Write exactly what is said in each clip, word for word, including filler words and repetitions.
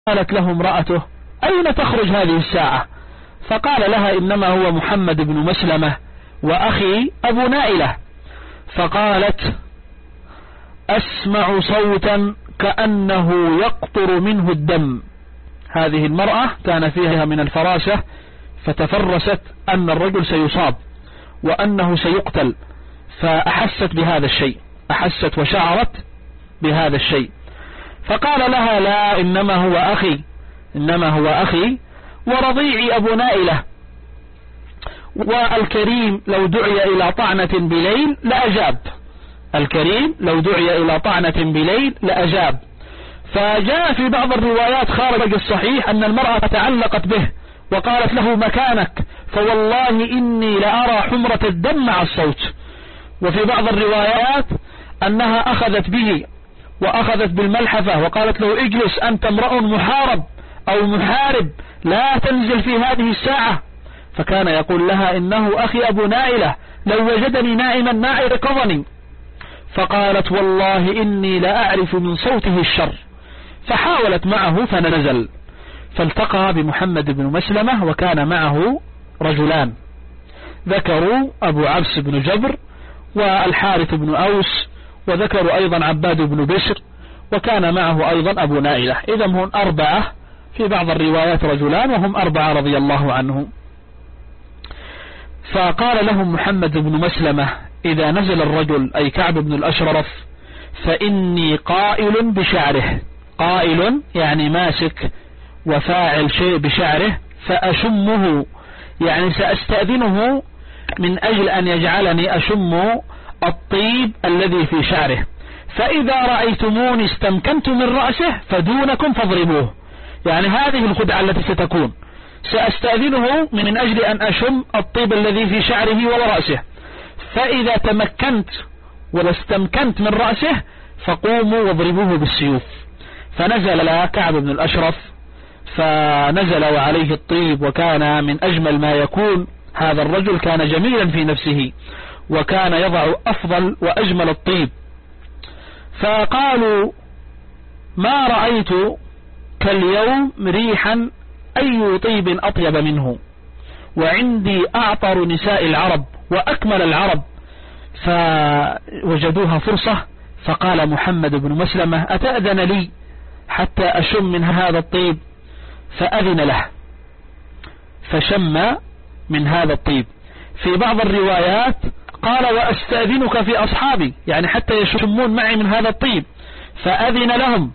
قالت له امرأته: أين تخرج هذه الساعة؟ فقال لها: إنما هو محمد بن مسلمة وأخي أبو نائلة. فقالت: أسمع صوتا كأنه يقطر منه الدم. هذه المرأة كان فيها من الفراسة، فتفرست أن الرجل سيصاب وأنه سيقتل، فأحست بهذا الشيء، أحست وشعرت بهذا الشيء. فقال لها: لا، إنما هو أخي، إنما هو أخي ورضيعي أبو نائلة، والكريم لو دعي إلى طعنة بليل لأجاب، الكريم لو دعي إلى طعنة بليل لأجاب. فجاء في بعض الروايات خارج الصحيح أن المرأة تعلقت به وقالت له: مكانك، فوالله إني لأرى حمرة الدم مع الصوت. وفي بعض الروايات أنها أخذت به وأخذت بالملحفة وقالت له: اجلس، أنت امرأ محارب أو محارب، لا تنزل في هذه الساعة. فكان يقول لها: إنه أخي أبو نائلة، لو وجدني نائما ما أيقظني. فقالت: والله إني لأعرف من صوته الشر. فحاولت معه فنزل، فالتقى بمحمد بن مسلمة وكان معه رجلان، ذكروا أبو عبس بن جبر والحارث بن أوس، وذكروا أيضا عباد بن بشر، وكان معه أيضا أبو نائلة. إذا هم أربعة، في بعض الروايات رجلان وهم أربعة رضي الله عنهم. فقال لهم محمد بن مسلمة: إذا نزل الرجل أي كعب بن الأشرف فإني قائل بشعره، قائل يعني ماسك وفاعل شيء بشعره، فأشمه يعني سأستأذنه من أجل أن يجعلني أشم الطيب الذي في شعره، فإذا رأيتموني استمكنت من رأسه فدونكم فاضربوه. يعني هذه الخدعة التي ستكون، سأستأذنه من أجل أن أشم الطيب الذي في شعره ورأسه، فإذا تمكنت واستمكنت من رأسه فقوموا واضربوه بالسيوف. فنزل كعب بن الأشرف، فنزل وعليه الطيب، وكان من أجمل ما يكون. هذا الرجل كان جميلا في نفسه، وكان يضع أفضل وأجمل الطيب. فقالوا: ما رأيت كاليوم ريحا أي طيب أطيب منه، وعندي أعطر نساء العرب وأكمل العرب. فوجدوها فرصة، فقال محمد بن مسلمة: أتأذن لي حتى أشم من هذا الطيب؟ فأذن له، فشم من هذا الطيب. في بعض الروايات قال: وأستأذنك في أصحابي، يعني حتى يشمون معي من هذا الطيب. فأذن لهم،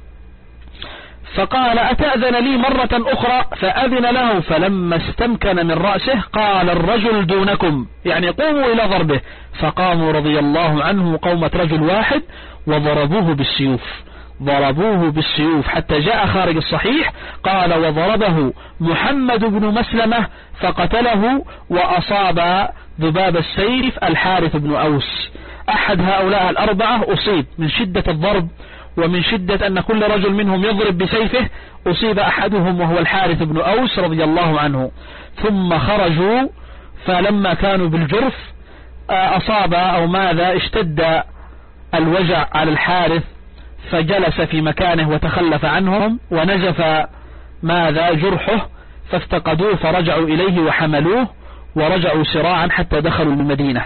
فقال: أتأذن لي مرة أخرى؟ فأذن له. فلما استمكن من رأسه قال: الرجل دونكم، يعني قوموا إلى ضربه. فقاموا رضي الله عنه قومة رجل واحد وضربوه بالسيوف، ضربوه بالسيوف حتى جاء خارج الصحيح قال: وضربه محمد بن مسلمة فقتله، وأصاب ذباب السيف الحارث بن أوس. أحد هؤلاء الأربعة أصيب من شدة الضرب، ومن شدة أن كل رجل منهم يضرب بسيفه، أصيب أحدهم وهو الحارث بن أوس رضي الله عنه. ثم خرجوا، فلما كانوا بالجرف أصاب أو ماذا اشتد الوجع على الحارث، فجلس في مكانه وتخلف عنهم، ونزف ماذا جرحه، فافتقدوه فرجعوا إليه وحملوه ورجعوا سراعا حتى دخلوا المدينة.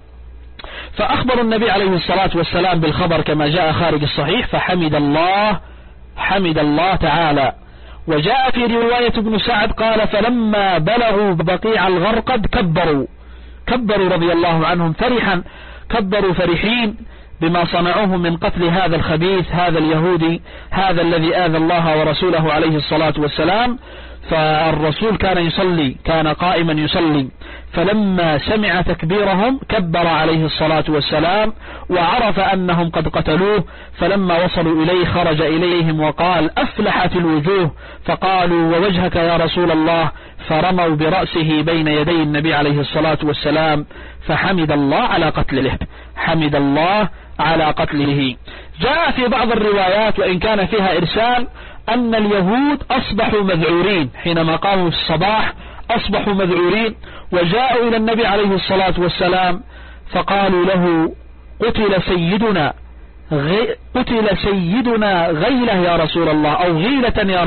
فأخبر النبي عليه الصلاة والسلام بالخبر كما جاء خارج الصحيح، فحمد الله حمد الله تعالى. وجاء في رواية ابن سعد قال: فلما بلغوا بقيع الغرقد كبروا كبروا رضي الله عنهم فرحا، كبروا فرحين بما صنعوه من قتل هذا الخبيث، هذا اليهودي، هذا الذي آذى الله ورسوله عليه الصلاة والسلام. فالرسول كان يصلي، كان قائما يصلي، فلما سمع تكبيرهم كبر عليه الصلاة والسلام، وعرف أنهم قد قتلوه. فلما وصلوا إليه خرج إليهم وقال: أفلحت الوجوه. فقالوا: ووجهك يا رسول الله؟ فرموا برأسه بين يدي النبي عليه الصلاة والسلام، فحمد الله على قتله، حمد الله على قتله. جاء في بعض الروايات وإن كان فيها إرسال أن اليهود أصبحوا مذعورين، حينما قاموا في الصباح أصبحوا مذعورين، وجاءوا إلى النبي عليه الصلاة والسلام فقالوا له: قتل سيدنا غي... قتل سيدنا غيلة يا رسول الله، أو غيلة يا